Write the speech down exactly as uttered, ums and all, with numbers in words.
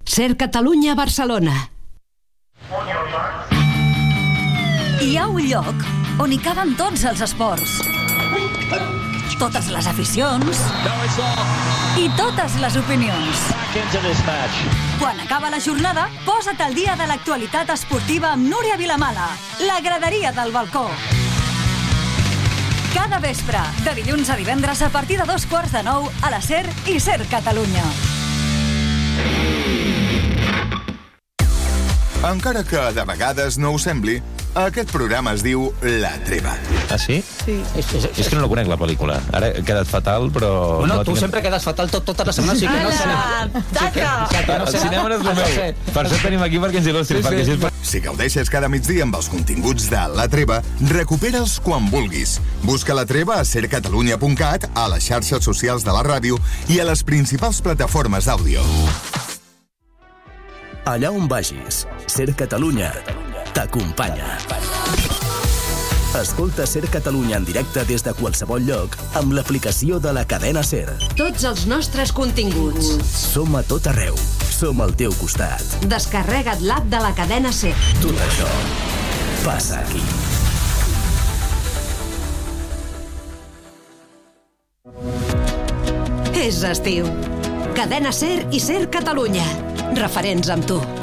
Ser Catalunya Barcelona. Hi ha un lloc on hi caben tots els esports, totes les aficions i totes les opinions. Quan acaba la jornada, posa't al dia de l'actualitat esportiva amb Núria Vilamala, la graderia del balcó. Cada vespre, de dilluns a divendres a partir de dos quarts de nou a la SER i SER Catalunya. Encara que de vegades no ho sembli, aquest programa es diu La Treva. Ah, sí? Sí. És, és, és que no la conec, la pel·lícula. Ara he quedat fatal, però... Bueno, no tu tinc... sempre quedes fatal tot, tota la setmana, sí que no sé. Taca! El cinema no és el meu. Per això tenim aquí perquè ens il·lustri. Sí, sí. Perquè... Si gaudeixes cada migdia amb els continguts de La Treva, recupera'ls quan vulguis. Busca La Treva a ser catalunya punt cat, a les xarxes socials de la ràdio i a les principals plataformes d'àudio. Allà on vagis, SER Catalunya t'acompanya. Escolta SER Catalunya en directe des de qualsevol lloc amb l'aplicació de la cadena SER. Tots els nostres continguts. Som a tot arreu. Som al teu costat. Descarrega't l'app de la cadena SER. Tot això passa aquí. És estiu. Cadena SER i SER Catalunya. Referents amb tu.